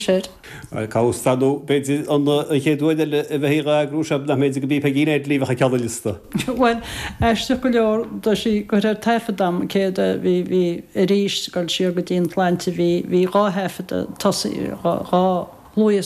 Sure. Caustadú beidir an chéadúile a bheithíra grúseb na méidir go bí pegéad líomh a ceada lista. Well, eiste go leor do sí go raibh taifadam céad bhí a ríist goil siar go dtíon pláinte bhí rá hefada tosaí rá luas